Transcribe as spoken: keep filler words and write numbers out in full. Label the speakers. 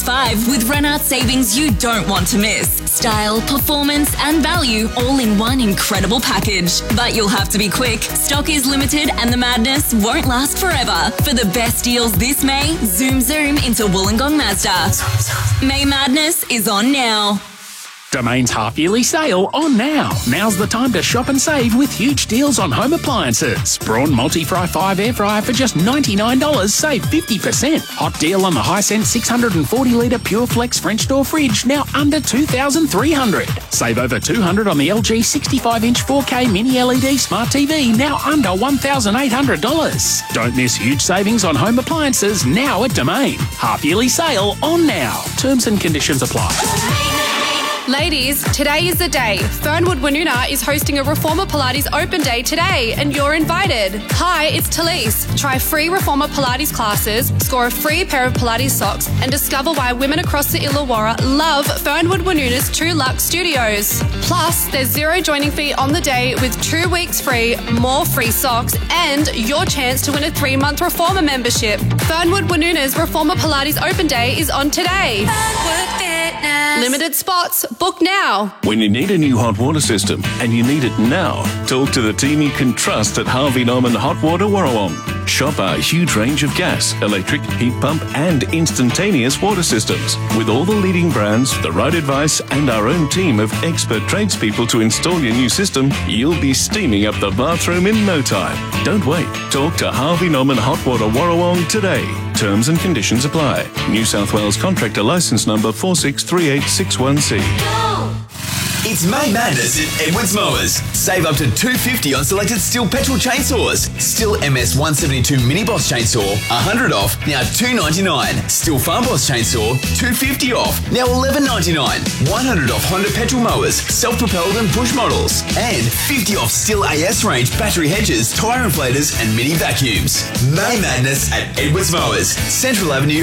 Speaker 1: five with Renard savings you don't want to miss. Style, performance and value all in one incredible package. But you'll have to be quick. Stock is limited and the madness won't last forever. For the best deals this May, zoom zoom into Wollongong Mazda. May Madness is on now.
Speaker 2: Domain's half-yearly sale on now. Now's the time to shop and save with huge deals on home appliances. Braun Multi-Fry five air fryer for just ninety-nine dollars, save fifty percent. Hot deal on the Hisense six hundred forty litre Pure Flex French door fridge, now under two thousand three hundred dollars. Save over two hundred dollars on the L G sixty-five inch four K Mini L E D Smart T V, now under one thousand eight hundred dollars. Don't miss huge savings on home appliances now at Domain. Half-yearly sale on now. Terms and conditions apply.
Speaker 3: Ladies, today is the day. Fernwood Woonona is hosting a Reformer Pilates Open Day today, and you're invited. Hi, it's Talise. Try free Reformer Pilates classes, score a free pair of Pilates socks, and discover why women across the Illawarra love Fernwood Woonona's True Luxe Studios. Plus, there's zero joining fee on the day with two weeks free, more free socks, and your chance to win a three-month Reformer membership. Fernwood Woonona's Reformer Pilates Open Day is on today. Limited spots. Book now.
Speaker 4: When you need a new hot water system, and you need it now, talk to the team you can trust at Harvey Norman Hot Water Warrawong. Shop our huge range of gas, electric, heat pump and instantaneous water systems. With all the leading brands, the right advice and our own team of expert tradespeople to install your new system, you'll be steaming up the bathroom in no time. Don't wait. Talk to Harvey Norman Hot Water Warrawong today. Terms and conditions apply. New South Wales Contractor Licence Number four six three eight six one C.
Speaker 5: It's May Madness at Edwards Mowers. Save up to two hundred fifty dollars on selected Stihl petrol chainsaws. Stihl M S one seventy-two Mini Boss chainsaw, one hundred dollars off, now two ninety-nine. Stihl Farm Boss chainsaw, two hundred fifty dollars off, now eleven ninety-nine. one hundred dollars off Honda petrol mowers, self-propelled and push models. And fifty dollars off Stihl A S range battery hedges, tyre inflators and mini vacuums. May Madness at Edwards Mowers, Central Avenue,